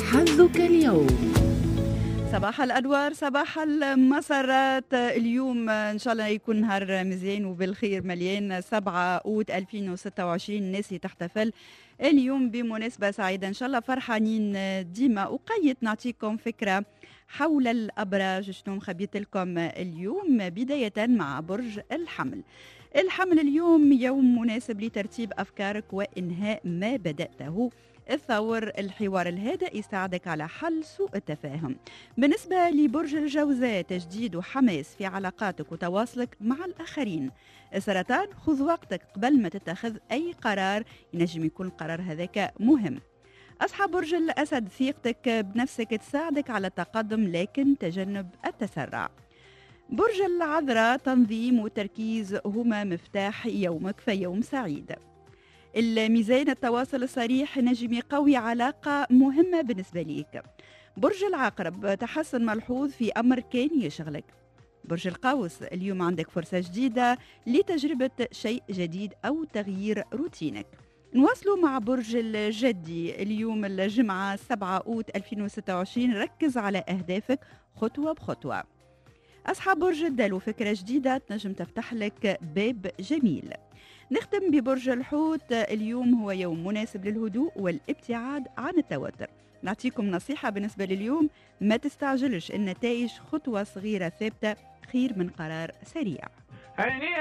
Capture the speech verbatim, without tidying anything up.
حظك اليوم. صباح الأنوار، صباح المسرات. اليوم إن شاء الله يكون نهار مزيان وبالخير مليان. سبعة أوت ألفين وستة وعشرين الناس تحتفل اليوم بمناسبة سعيدة إن شاء الله، فرحانين ديما. وقيت نعطيكم فكرة حول الأبراج شنو مخبيت لكم اليوم، بداية مع برج الحمل. الحمل اليوم يوم مناسب لترتيب أفكارك وإنهاء ما بدأته. الثور، الحوار الهادئ يساعدك على حل سوء التفاهم. بالنسبة لبرج الجوزاء، تجديد وحماس في علاقاتك وتواصلك مع الآخرين. السرطان، خذ وقتك قبل ما تتخذ أي قرار، ينجم يكون القرار هذاك مهم. أصحاب برج الأسد، ثقتك بنفسك تساعدك على التقدم لكن تجنب التسرع. برج العذراء، تنظيم وتركيز هما مفتاح يومك فيوم سعيد. الميزان، التواصل الصريح نجم يقوي علاقة مهمة بالنسبة ليك. برج العقرب، تحسن ملحوظ في أمر كان يشغلك. برج القوس، اليوم عندك فرصة جديدة لتجربة شيء جديد أو تغيير روتينك. نواصلوا مع برج الجدي، اليوم الجمعة سبعة أوت ألفين وستة وعشرين، ركز على أهدافك خطوة بخطوة. أصحاب برج الدلو، فكرة جديدة تنجم تفتح لك باب جميل. نختم ببرج الحوت، اليوم هو يوم مناسب للهدوء والابتعاد عن التوتر. نعطيكم نصيحة بالنسبة لليوم، ما تستعجلش، النتائج خطوة صغيرة ثابتة خير من قرار سريع.